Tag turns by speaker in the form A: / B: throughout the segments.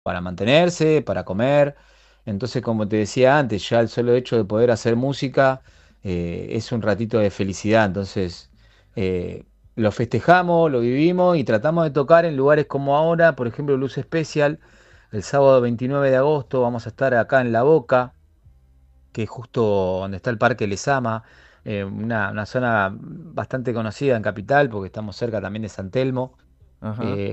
A: para mantenerse, para comer. Entonces, como te decía antes, ya el solo hecho de poder hacer música es un ratito de felicidad. Entonces, lo festejamos, lo vivimos y tratamos de tocar en lugares como ahora, por ejemplo, Luz Especial. El sábado 29 de agosto vamos a estar acá en La Boca, que es justo donde está el Parque Lesama, una zona bastante conocida en Capital, porque estamos cerca también de San Telmo,
B: Ajá.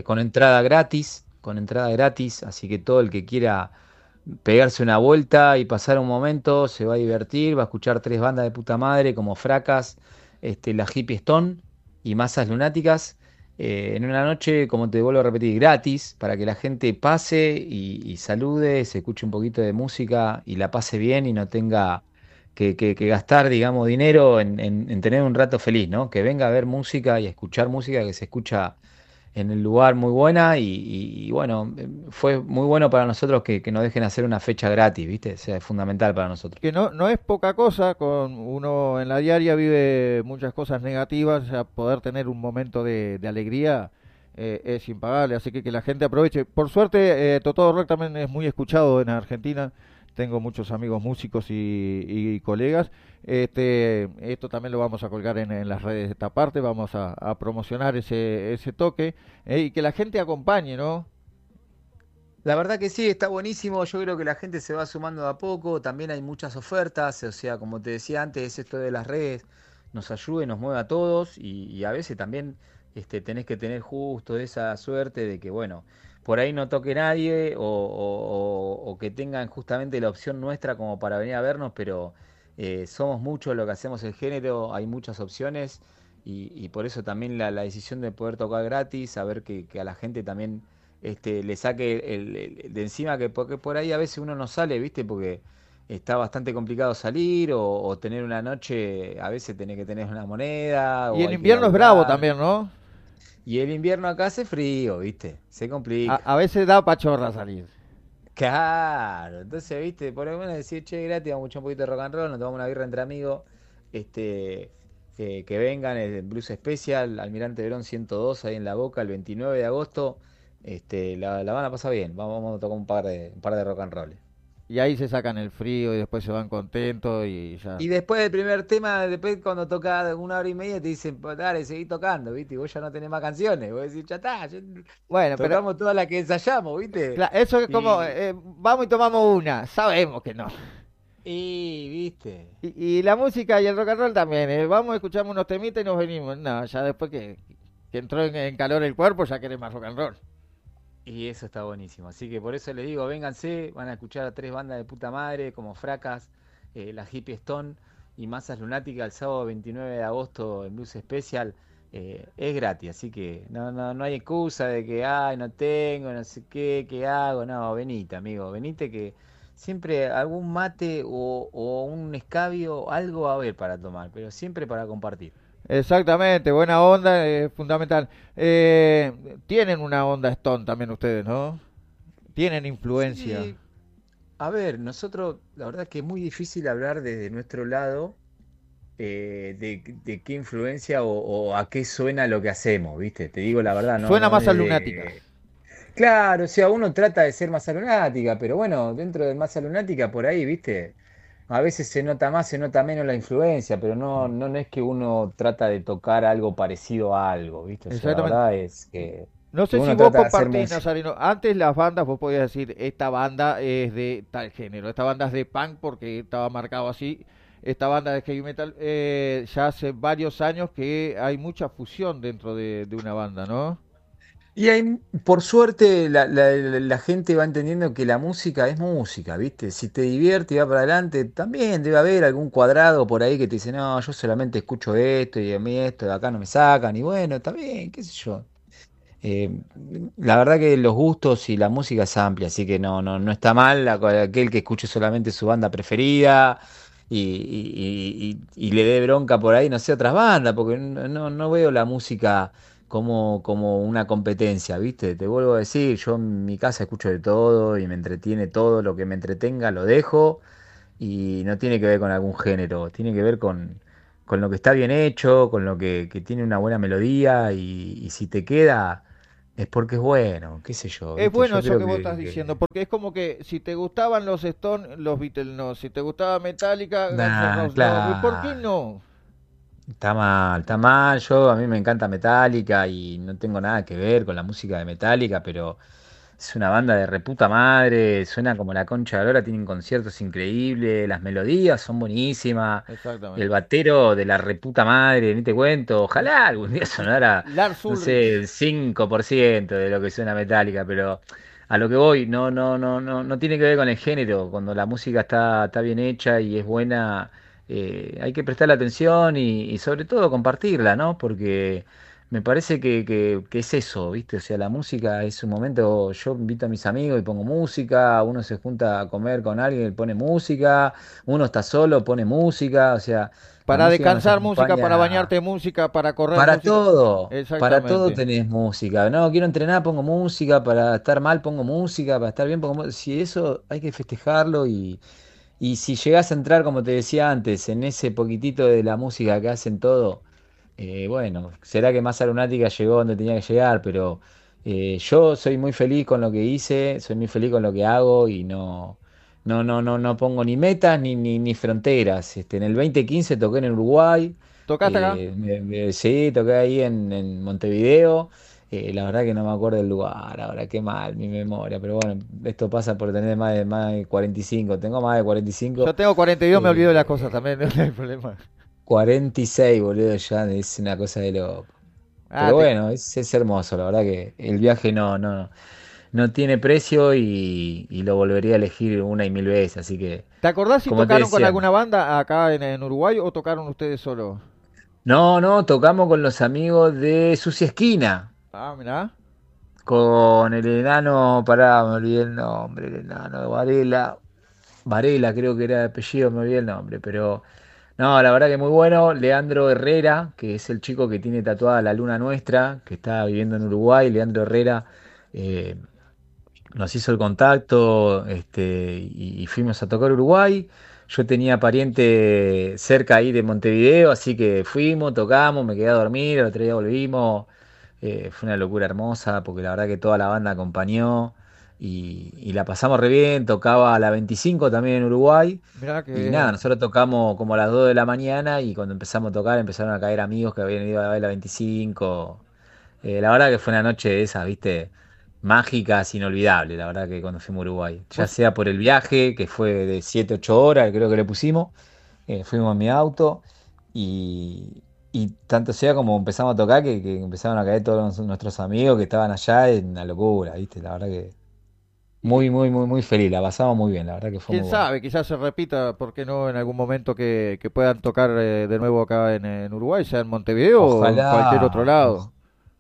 A: con entrada gratis, así que todo el que quiera pegarse una vuelta y pasar un momento se va a divertir, va a escuchar tres bandas de puta madre como Fracas, la Hippie Stone y Masas Lunáticas. En una noche, como te vuelvo a repetir, gratis, para que la gente pase y salude, se escuche un poquito de música y la pase bien y no tenga que gastar, digamos, dinero en tener un rato feliz, ¿no? Que venga a ver música y a escuchar música que se escucha en el lugar muy buena y bueno, fue muy bueno para nosotros que nos dejen hacer una fecha gratis, ¿viste? O sea, es fundamental para nosotros.
B: Que no es poca cosa, con uno en la diaria vive muchas cosas negativas, o sea, poder tener un momento de alegría es impagable, así que la gente aproveche. Por suerte, Totó Rock también es muy escuchado en Argentina, tengo muchos amigos músicos y colegas. Esto también lo vamos a colgar en las redes de esta parte, vamos a promocionar ese toque y que la gente acompañe, ¿no?
A: La verdad que sí, está buenísimo. Yo creo que la gente se va sumando de a poco. También hay muchas ofertas. O sea, como te decía antes, esto de las redes nos ayuda y nos mueve a todos. Y a veces también tenés que tener justo esa suerte de que, bueno, por ahí no toque nadie o que tengan justamente la opción nuestra como para venir a vernos. Pero somos muchos lo que hacemos el género. Hay muchas opciones. Y por eso también la decisión de poder tocar gratis, saber que a la gente también le saque de encima que porque por ahí a veces uno no sale, ¿viste? Porque está bastante complicado salir o tener una noche, a veces tenés que tener una moneda
B: Y
A: o
B: en
A: hay que
B: invierno es bravo
A: laburar.
B: también, ¿no?
A: Y el invierno acá hace frío, ¿viste? Se complica.
B: A veces da pachorra salir.
A: Claro, entonces, ¿viste? Por lo menos decir, che, gratis, vamos a echar un poquito de rock and roll, nos tomamos una birra entre amigos, que vengan, el Blues Special, Almirante Verón 102, ahí en La Boca, el 29 de agosto, la van a pasar bien, vamos a tocar un par de rock and roll.
B: Y ahí se sacan el frío y después se van contentos y ya.
A: Y después del primer tema, después cuando toca 1 hora y media, te dicen, "Pues dale, seguí tocando, ¿viste? Y vos ya no tenés más canciones, vos decís, ya está,
B: Bueno, pero
A: tocamos todas las que ensayamos, ¿viste?
B: eso es como,
A: Y,
B: vamos y tomamos una, sabemos que no.
A: ¿viste?
B: Y la música y el rock and roll también, vamos, escuchamos unos temitas y nos venimos. No, ya después que entró en calor el cuerpo, ya querés más rock and roll.
A: Y eso está buenísimo. Así que por eso les digo, vénganse, van a escuchar a tres bandas de puta madre, como Fracas, la Hippie Stone y Masas Lunática el sábado 29 de agosto en Blues Special. Es gratis, así que no hay excusa de que, ay, no tengo, no sé qué hago. No, venite, amigo, venite que siempre algún mate o un escabio, algo va a haber para tomar, pero siempre para compartir.
B: Exactamente, buena onda, es fundamental. Tienen una onda Stone también ustedes, ¿no? Tienen influencia.
A: Sí, a ver, nosotros, la verdad es que es muy difícil hablar desde nuestro lado de qué influencia o a qué suena lo que hacemos, ¿viste? Te digo la verdad,
B: Suena
A: no
B: más
A: es
B: a lunáticas.
A: de... Claro, o sea, uno trata de ser masa lunática, pero bueno, dentro de masa lunática por ahí, ¿viste? A veces se nota más, se nota menos la influencia, pero no es que uno trata de tocar algo parecido a algo, ¿viste? O sea, la
B: Exactamente.
A: verdad es
B: No
A: que
B: sé si
A: uno
B: vos
A: trata de hacer
B: compartís,
A: música.
B: Nazareno. Antes las bandas, vos podías decir, esta banda es de tal género, esta banda es de punk porque estaba marcado así, esta banda de heavy metal. Ya hace varios años que hay mucha fusión dentro de una banda, ¿no?
A: Y hay, por suerte, la gente va entendiendo que la música es música, ¿viste? Si te divierte y va para adelante, también debe haber algún cuadrado por ahí que te dice, no, yo solamente escucho esto y a mí esto de acá no me sacan, y bueno, también, qué sé yo. Eh, la verdad que los gustos y la música es amplia, así que no está mal aquel que escuche solamente su banda preferida y le dé bronca por ahí, no sé, otras bandas, porque no veo la música como una competencia, ¿viste? Te vuelvo a decir, yo en mi casa escucho de todo y me entretiene todo, lo que me entretenga lo dejo y no tiene que ver con algún género, tiene que ver con lo que está bien hecho, con lo que tiene una buena melodía y si te queda es porque es bueno, qué sé yo,
B: Es
A: ¿viste?
B: bueno
A: Yo
B: eso
A: creo
B: que vos estás diciendo, porque es como que si te gustaban los Stones, los Beatles no, si te gustaba Metallica, Guns N'
A: Nah,
B: Roses no, ¿por qué
A: claro.
B: no?
A: Está mal, está mal. A mí me encanta Metallica y no tengo nada que ver con la música de Metallica, pero es una banda de reputa madre, suena como la concha de la lora, tienen conciertos increíbles, las melodías son buenísimas, el
B: Exactamente.
A: batero de la reputa madre, ni te cuento, ojalá algún día sonara,
B: Lars
A: no sé, el
B: Ulrich.
A: 5% de lo que suena Metallica, pero a lo que voy, no tiene que ver con el género, cuando la música está bien hecha y es buena, hay que prestarle atención y sobre todo compartirla, ¿no? Porque me parece que es eso, ¿viste? O sea, la música es un momento, yo invito a mis amigos y pongo música, uno se junta a comer con alguien y pone música, uno está solo, pone música, o sea, la
B: Para
A: música nos
B: descansar música, para
A: acompaña
B: bañarte música, para correr música.
A: para todo
B: Exactamente.
A: tenés música. No, quiero entrenar, pongo música, para estar mal pongo música, para estar bien pongo música. Si eso hay que festejarlo y si llegás a entrar, como te decía antes, en ese poquitito de la música que hacen todo. Bueno, será que Masa Lunática llegó donde tenía que llegar, pero yo soy muy feliz con lo que hice, soy muy feliz con lo que hago y no pongo ni metas ni fronteras. En el 2015 toqué en Uruguay,
B: ¿Tocaste acá?
A: sí, toqué ahí en Montevideo. La verdad que no me acuerdo del lugar, ahora qué mal mi memoria, pero bueno, esto pasa por tener más de 45, tengo más de 45.
B: Yo tengo 42, me olvido de las cosas
A: eh,
B: también, no hay problema.
A: 46, boludo, ya es una cosa de loco.
B: Ah,
A: Pero bueno, es hermoso, la verdad que el viaje no tiene precio y lo volvería a elegir una y mil veces. Así que,
B: ¿te acordás si
A: como te
B: tocaron con
A: decía,
B: alguna banda acá en Uruguay o tocaron ustedes solo?
A: no, tocamos con los amigos de Sucia Esquina,
B: Ah, mirá.
A: con el enano, pará, me olvidé el nombre, el enano de Varela creo que era de apellido, me olvidé el nombre, pero no, la verdad que muy bueno. Leandro Herrera, que es el chico que tiene tatuada la luna nuestra, que está viviendo en Uruguay, Leandro Herrera. eh, Nos hizo el contacto, y fuimos a tocar Uruguay. Yo tenía pariente cerca ahí de Montevideo, así que fuimos, tocamos, me quedé a dormir, el otro día volvimos. Fue una locura hermosa, porque la verdad que toda la banda acompañó y la pasamos re bien. Tocaba a la 25 también en Uruguay.
B: Mirá que
A: Y nada,
B: bien.
A: nosotros tocamos como a las 2 de la mañana y cuando empezamos a tocar empezaron a caer amigos que habían ido a ver la 25. La verdad que fue una noche de esas, ¿viste? Mágicas, inolvidable, la verdad que cuando fuimos a Uruguay. Ya
B: Vos,
A: sea por el viaje, que fue de 7 8 horas, creo que le pusimos. Fuimos en mi auto y tanto sea como empezamos a tocar que empezaron a caer todos nuestros amigos que estaban allá, en una locura, ¿viste? La verdad que
B: y
A: muy feliz, la pasamos muy bien, la verdad que fue
B: quién
A: muy bueno.
B: sabe, quizás se repita, ¿por qué no en algún momento que puedan tocar de nuevo acá en Uruguay, sea en Montevideo o en cualquier otro
A: Ojalá,
B: lado?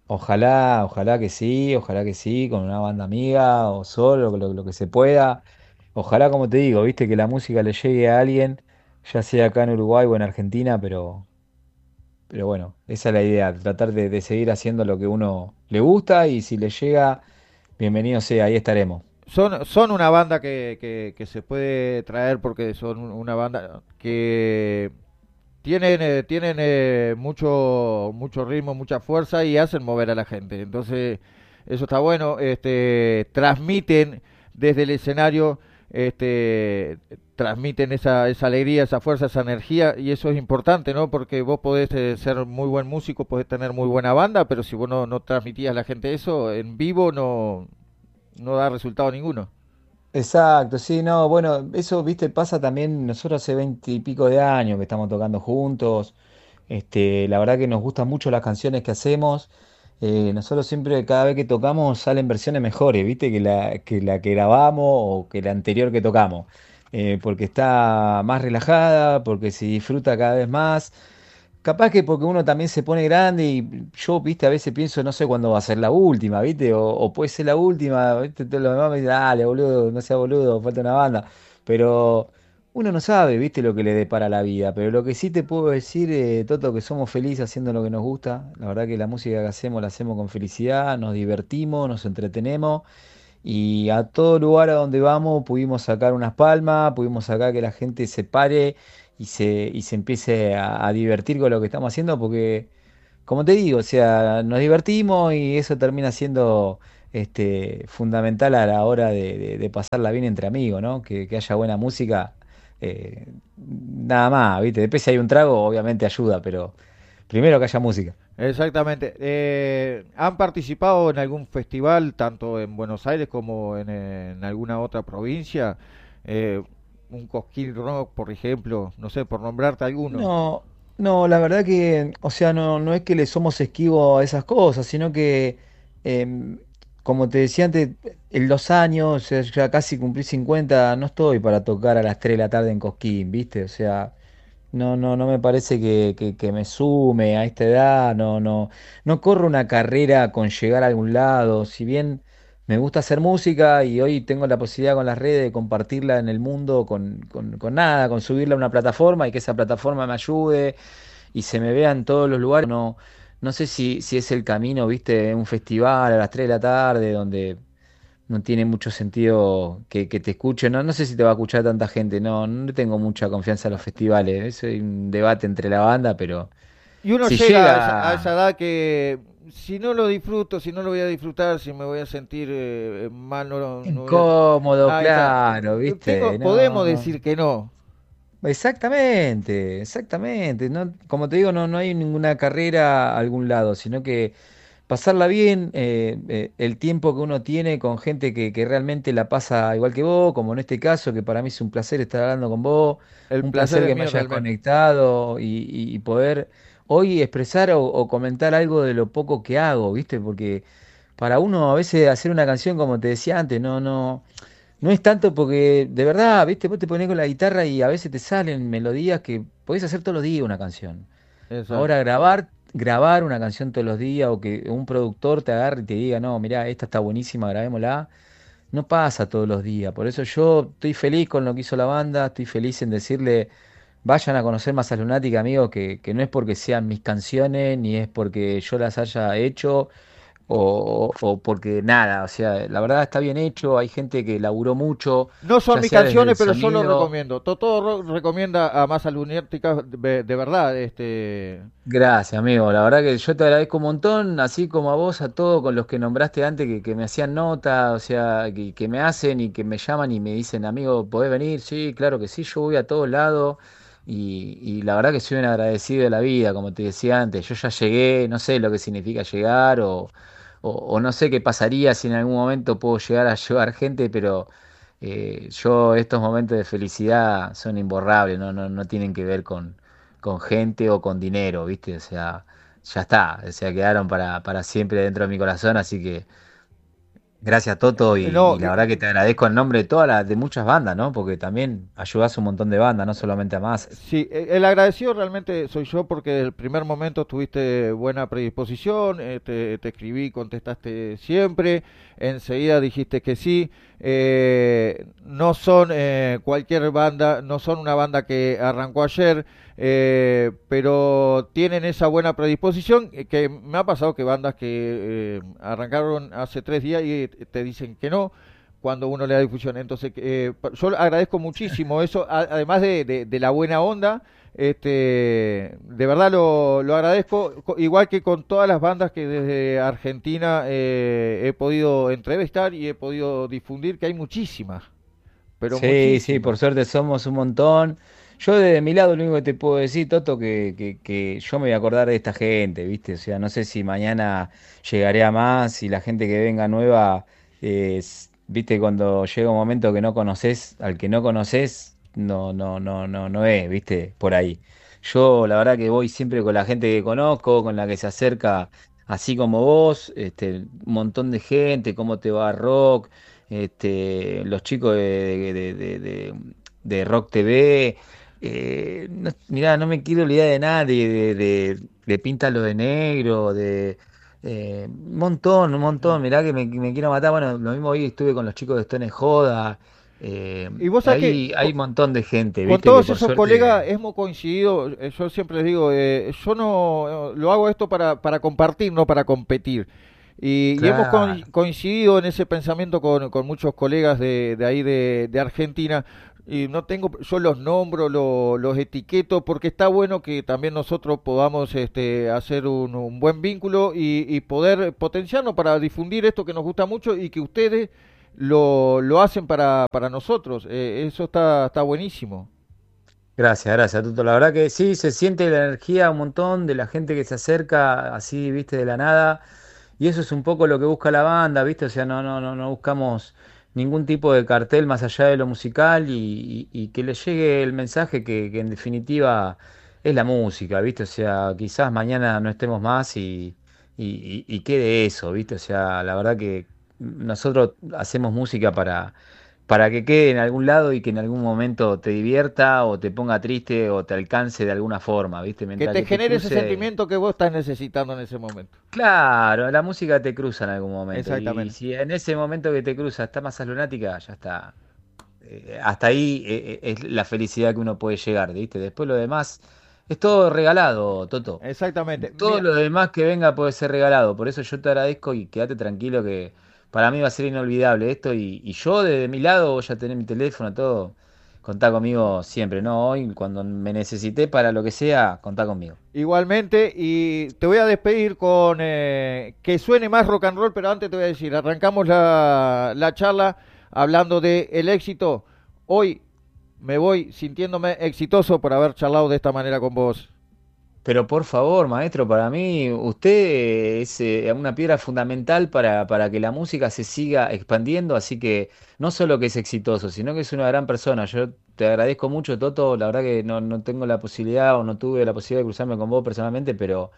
A: ojalá que sí, con una banda amiga o solo, lo que se pueda. Ojalá, como te digo, viste, que la música le llegue a alguien, ya sea acá en Uruguay o en Argentina, pero bueno, esa es la idea, tratar de seguir haciendo lo que uno le gusta y si le llega, bienvenido sea, ahí estaremos.
B: Son una banda que se puede traer porque son una banda que tienen mucho ritmo, mucha fuerza y hacen mover a la gente. Entonces, eso está bueno. Transmiten desde el escenario, transmiten esa alegría, esa fuerza, esa energía y eso es importante, ¿no? Porque vos podés ser muy buen músico, podés tener muy buena banda, pero si vos no transmitías a la gente eso, en vivo no da resultado ninguno.
A: Exacto, sí, no, bueno, eso, viste, pasa también, nosotros hace 20 y pico de años que estamos tocando juntos. La verdad que nos gustan mucho las canciones que hacemos. Nosotros siempre, cada vez que tocamos, salen versiones mejores, ¿viste? Que la que grabamos o que la anterior que tocamos. Porque está más relajada, porque se disfruta cada vez más. Capaz que porque uno también se pone grande y yo, viste, a veces pienso, no sé cuándo va a ser la última, viste, o puede ser la última, viste, todos los demás me dicen, dale, boludo, no sea boludo, falta una banda. Pero uno no sabe, viste, lo que le depara la vida. Pero lo que sí te puedo decir, Toto, que somos felices haciendo lo que nos gusta. La verdad que la música que hacemos la hacemos con felicidad, nos divertimos, nos entretenemos. Y a todo lugar a donde vamos pudimos sacar unas palmas, pudimos sacar que la gente se pare y se empiece a divertir con lo que estamos haciendo, porque como te digo, o sea, nos divertimos y eso termina siendo fundamental a la hora de pasarla bien entre amigos, ¿no? Que haya buena música, nada más, ¿viste? Después si hay un trago, obviamente ayuda, pero primero que haya música.
B: Exactamente. ¿Han participado en algún festival, tanto en Buenos Aires como en alguna otra provincia? Eh, un Cosquín Rock, por ejemplo, no sé, por nombrarte alguno.
A: No, no, la verdad que, o sea, no es que le somos esquivos a esas cosas, sino que, em, como te decía antes, en los años, o sea, ya casi cumplí 50, no estoy para tocar a las 3 de la tarde en Cosquín, ¿viste? O sea, no me parece que me sume a esta edad, no corro una carrera con llegar a algún lado, si bien me gusta hacer música y hoy tengo la posibilidad con las redes de compartirla en el mundo con nada, con subirla a una plataforma y que esa plataforma me ayude y se me vea en todos los lugares. No sé si es el camino, viste, un festival a las 3 de la tarde donde no tiene mucho sentido que te escuchen. No sé si te va a escuchar tanta gente. No tengo mucha confianza en los festivales. Eso es un debate entre la banda, pero
B: Y uno
A: si
B: llega a esa
A: llega
B: edad que si no lo disfruto, si no lo voy a disfrutar, si me voy a sentir mal, no voy a...
A: incómodo,
B: Ahí está.
A: claro, ¿viste?
B: Podemos
A: No.
B: decir que no.
A: Exactamente, exactamente. No, como te digo, no hay ninguna carrera a algún lado, sino que pasarla bien, el tiempo que uno tiene con gente que realmente la pasa igual que vos, como en este caso, que para mí es un placer estar hablando con vos,
B: El
A: un
B: placer
A: placer
B: es
A: que me
B: mío
A: hayas
B: realmente.
A: conectado y poder hoy expresar o comentar algo de lo poco que hago, ¿viste? Porque para uno a veces hacer una canción, como te decía antes, no es tanto porque de verdad, ¿viste? Vos te ponés con la guitarra y a veces te salen melodías que podés hacer todos los días una canción.
B: Exacto.
A: Ahora grabar una canción todos los días o que un productor te agarre y te diga, no, mirá, esta está buenísima, grabémosla, no pasa todos los días. Por eso yo estoy feliz con lo que hizo la banda, estoy feliz en decirle, vayan a conocer Masas Lunática, amigos, que no es porque sean mis canciones, ni es porque yo las haya hecho, o porque nada, o sea, la verdad está bien hecho, hay gente que laburó mucho,
B: No son
A: ya
B: mis
A: sea desde el
B: canciones, pero yo lo
A: sonido.
B: recomiendo. Recomienda a Masa Lunática de verdad.
A: Gracias, amigo. La verdad que yo te agradezco un montón, así como a vos, a todos con los que nombraste antes, que me hacían nota, o sea, que me hacen y que me llaman y me dicen, amigo, ¿podés venir? Sí, claro que sí, yo voy a todos lados y la verdad que soy un agradecido de la vida, como te decía antes. Yo ya llegué, no sé lo que significa llegar o no sé qué pasaría si en algún momento puedo llegar a llevar gente, pero yo estos momentos de felicidad son imborrables, no tienen que ver con gente o con dinero, ¿viste? O sea, ya está, o sea, quedaron para siempre dentro de mi corazón, así que gracias Toto
B: No,
A: y la verdad que te agradezco en nombre de de muchas bandas, ¿no? Porque también ayudás a un montón de bandas, no solamente a masas.
B: sí, el agradecido realmente soy yo porque desde el primer momento tuviste buena predisposición, te escribí, contestaste siempre, enseguida dijiste que sí. No son cualquier banda, no son una banda que arrancó ayer, pero tienen esa buena predisposición que me ha pasado que bandas que arrancaron hace 3 días y te dicen que no cuando uno le da difusión. Entonces, yo agradezco muchísimo eso, además de la buena onda, de verdad lo agradezco, igual que con todas las bandas que desde Argentina he podido entrevistar y he podido difundir, que hay muchísimas, pero
A: Sí, sí,
B: muchísimas.
A: por suerte somos un montón. Yo de mi lado lo único que te puedo decir, Toto, que yo me voy a acordar de esta gente, ¿viste? O sea, no sé si mañana llegaré a más y la gente que venga nueva, ¿viste? Cuando llega un momento que no conoces, al que no conoces, no es, ¿viste? Por ahí. Yo la verdad que voy siempre con la gente que conozco, con la que se acerca, así como vos, un montón de gente, cómo te va rock los chicos de Rock TV. Mirá, no me quiero olvidar de nadie, de Píntalo de Negro, un montón, mirá que me quiero matar. Bueno, lo mismo hoy estuve con los chicos de Stone Joda.
B: Y vos sabés que
A: Hay un montón de gente,
B: con
A: viste, que
B: todos
A: por
B: esos colegas
A: suerte.
B: hemos coincidido, yo siempre les digo, yo no lo hago esto para compartir, no para competir. Y hemos
A: Claro.
B: coincidido en ese pensamiento con muchos colegas de ahí de Argentina. y no tengo, yo los nombro, los etiqueto, porque está bueno que también nosotros podamos hacer un buen vínculo y poder potenciarnos para difundir esto que nos gusta mucho y que ustedes lo hacen para nosotros. Eso está buenísimo.
A: Gracias, Tuto. La verdad que sí, se siente la energía un montón de la gente que se acerca así, viste, de la nada. Y eso es un poco lo que busca la banda, viste. O sea, no buscamos ningún tipo de cartel más allá de lo musical y que le llegue el mensaje que en definitiva es la música, viste. O sea, quizás mañana no estemos más y quede eso, viste. O sea, la verdad que nosotros hacemos música para que quede en algún lado y que en algún momento te divierta o te ponga triste o te alcance de alguna forma, ¿viste?
B: Que
A: Mientras
B: te
A: que te
B: genere ese
A: cruce.
B: sentimiento que vos estás necesitando en ese momento.
A: Claro, la música te cruza en algún momento. Y
B: Exactamente.
A: si en ese momento que te cruza está Masas Lunática, ya está. Hasta ahí es la felicidad que uno puede llegar, ¿viste? Después lo demás es todo regalado, Toto.
B: Exactamente.
A: Todo
B: Mira,
A: lo demás que venga puede ser regalado. Por eso yo te agradezco y quédate tranquilo que para mí va a ser inolvidable esto. Y yo desde mi lado voy a tener mi teléfono, todo. Contá conmigo siempre, ¿no? Hoy, cuando me necesité para lo que sea, contá conmigo.
B: igualmente, y te voy a despedir con que suene más rock and roll, pero antes te voy a decir, arrancamos la charla hablando de el éxito. Hoy me voy sintiéndome exitoso por haber charlado de esta manera con vos.
A: Pero por favor, maestro, para mí usted es una piedra fundamental para que la música se siga expandiendo, así que no solo que es exitoso, sino que es una gran persona. Yo te agradezco mucho, Toto, la verdad que no tengo la posibilidad o no tuve la posibilidad de cruzarme con vos personalmente, pero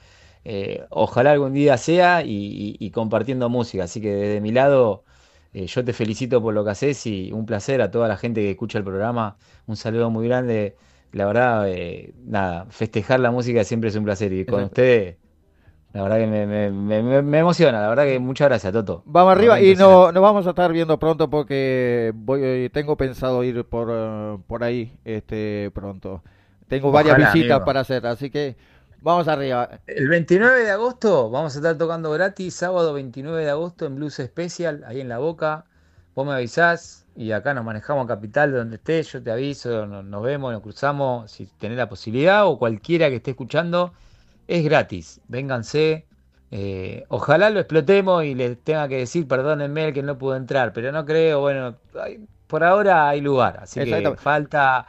A: ojalá algún día sea y compartiendo música. Así que desde mi lado, yo te felicito por lo que haces y un placer a toda la gente que escucha el programa. Un saludo muy grande. La verdad, nada, festejar la música siempre es un placer y con
B: Exacto.
A: ustedes, la verdad que me emociona, la verdad que muchas gracias, Toto.
B: Vamos
A: La verdad,
B: arriba y
A: impresionante.
B: nos vamos a estar viendo pronto porque tengo pensado ir por ahí pronto. Tengo varias
A: Ojalá,
B: visitas
A: amigo.
B: para hacer, así que vamos arriba.
A: El 29 de agosto vamos a estar tocando gratis, sábado 29 de agosto en Blues Special, ahí en La Boca. Vos me avisás y acá nos manejamos a Capital donde estés, yo te aviso, nos vemos, nos cruzamos, si tenés la posibilidad o cualquiera que esté escuchando, es gratis, vénganse. Ojalá lo explotemos y les tenga que decir, perdónenme el que no pudo entrar, pero no creo, bueno, por ahora hay lugar, así que
B: Exactamente.
A: falta.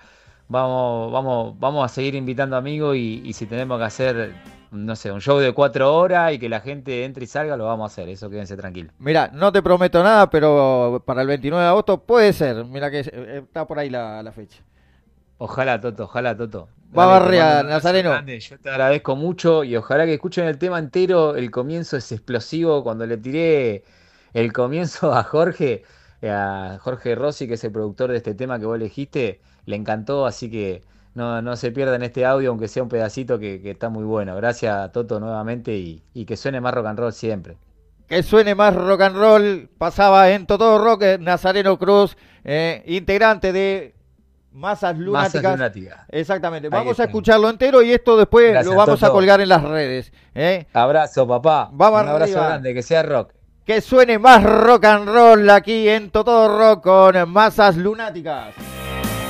A: Vamos a seguir invitando amigos y si tenemos que hacer, no sé, un show de 4 horas y que la gente entre y salga, lo vamos a hacer, eso quédense tranquilos.
B: Mira, no te prometo nada, pero para el 29 de agosto puede ser. Mira que está por ahí la fecha.
A: Ojalá, Toto, ojalá, Toto.
B: Vamos
A: Dale, te mando
B: arriba,
A: un abrazo
B: Nazareno.
A: grande, yo te agradezco mucho y ojalá que escuchen el tema entero, el comienzo es explosivo, cuando le tiré el comienzo a Jorge Rossi, que es el productor de este tema que vos elegiste, le encantó, así que no se pierdan este audio, aunque sea un pedacito que está muy bueno. Gracias, Toto, nuevamente y que suene más rock and roll siempre.
B: Que suene más rock and roll. Pasaba en Todo Rock Nazareno Cruz, integrante de Masas
A: Masas
B: Lunáticas.
A: lunáticas.
B: Exactamente.
A: Ahí
B: Vamos a
A: estamos.
B: escucharlo entero y esto después lo
A: Gracias,
B: vamos a
A: Toto.
B: colgar en las redes.
A: Abrazo, papá.
B: Vamos
A: Un abrazo
B: arriba.
A: grande, que sea rock.
B: Que suene más rock and roll aquí en Todo Rock con Masas Lunáticas.